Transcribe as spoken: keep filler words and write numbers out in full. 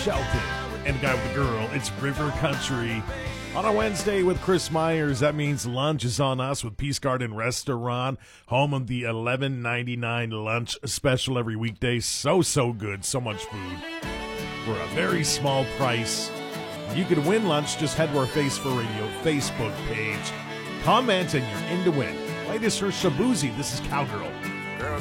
Shelton. And the guy with the girl, it's River Country. On a Wednesday with Chris Myers, that means lunch is on us with Peace Garden Restaurant, home of the eleven ninety-nine lunch special every weekday. So, so good. So much food for a very small price. You could win lunch. Just head to our Face for Radio Facebook page. Comment and you're in to win. Latest for Shabuzi. This is Cowgirl.